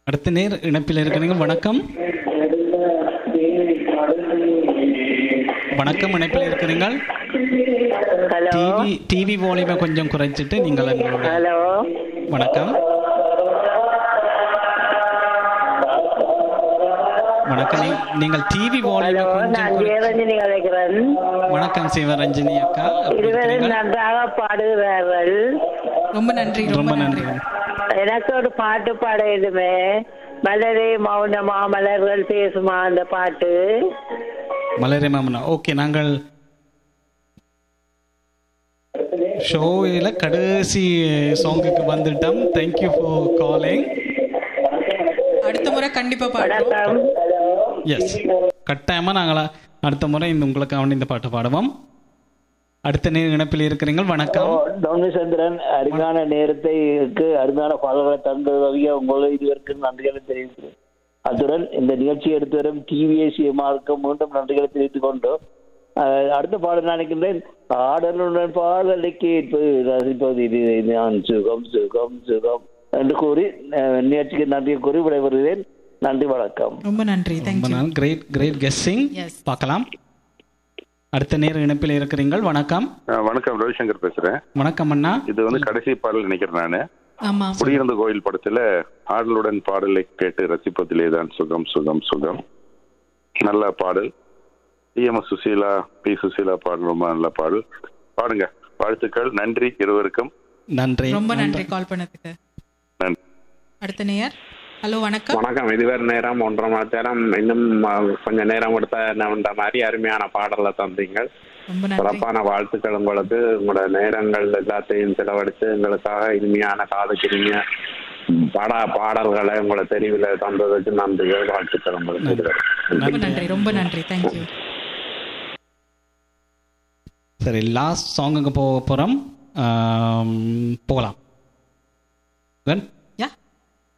அடுத்த நேர் இணைப்பில் இருக்கிறீங்க. வணக்கம். வணக்கம், இணைப்பில் இருக்கிறீர்கள். ஹலோ. டிவி வால்யூமை கொஞ்சம் குறைச்சிட்டு நீங்கள் எங்களோட. ஹலோ. வணக்கம். வணக்கம். நீங்கள் டிவி வால்யூமை கொஞ்சம் நான் ஜெயரஞ்சனி கலைக்கிறேன். வணக்கம் சிவரஞ்சனி அக்கா. இருவரும் நன்றாக பாடுகிறார்கள். ரொம்ப நன்றி. ரொம்ப நன்றி. எனக்கு ஒரு பாட்டு பாட வேண்டுமே. மலரே மௌனமா மலர்கள் பேசுமா அந்த பாட்டு. மலரே மாமனா. ஓகே, நாங்கள் ஷோவில் கடைசி சாங்குக்கு வந்துட்டோம். Thank you for calling. அடுத்த முறை கண்டிப்பா பாடுறோம். வணக்கம். எஸ், கட்டாயமாக நாங்கள் அடுத்த முறை உங்களுக்காக இந்த பாட்டு பாடுவோம். அடுத்த இணைப்பில் இருக்கிறீங்க. வணக்கம். டொமிசந்திரன், அருமையான நேரத்தைக்கு அருமையான பாடல்களை தந்ததவிய உங்களை இதுவரைக்கும் நன்றிகளை தெரிவிக்கிறேன். அத்துடன் இந்த நிகழ்ச்சியை எடுத்து வரும் டிவிஎஸ்சிஎம்ஆருக்கு மீண்டும் நன்றிகளை தெரிவித்துக் கொண்டோம். அடுத்த பாடல் நினைக்கின்றேன். ஆடலுடன் பாடலை கேட்பது ரசிப்பது இது நான் சுகம் சுகம் சுகம் என்று கூறி நிகழ்ச்சிக்கு நன்றியை கூறி விடைபெறுகிறேன். நன்றி, வணக்கம். ரொம்ப நன்றி. தேங்க்யூ. Great great guessing. பார்க்கலாம். அடுத்த நேர இணைப்பில் இருக்கிறீர்கள். வணக்கம். வணக்கம், ரவிசங்கர் பேசுறேன். வணக்கம் அண்ணா. இது கடைசி பாடல் நினைக்கிறேன் நானு. ஆமா. குடியிருந்த கோயில் படத்துல ஆடலுடன் பாடலை கேட்டு ரசிப்பதிலேதான் சுகம் சுகம் சுகம். நல்ல பாடல். டிஎம்எஸ் சுசீலா, பி சுசீலா பாடல் ரொம்ப நல்ல பாடல். பாடுங்க. வாழ்த்துக்கள். நன்றி இருவருக்கும். நன்றி. ரொம்ப நன்றி கால் பண்ணதுக்கு. நன்றி. அடுத்த நேயர். ஹலோ, வணக்கம். வணக்கம். இதுவரை நேரம் 1.5 மணி நேரம், இன்னும் கொஞ்சம் நேரம் கொடுத்தா என்னன்ற மாதிரி அருமையான பாடலை தந்தீங்க. ரொம்ப நன்றி. சிறப்பான வாழ்த்துக்கள் உங்களுக்கு. உங்களோட நேரங்கள் எல்லாத்தையும் செலவழித்து எங்களுக்காக இனிமையான காதுக்கு இனிமைய பாடல்களை உங்களை தெரிவில் தந்ததுக்கு நன்றிகள், வாழ்த்துக்கள் உங்களுக்கு. ரொம்ப நன்றி. ரொம்ப நன்றி. தேங்க்யூ. சரி, லாஸ்ட் சாங்குக்கு போக போகிறோம். போகலாம்.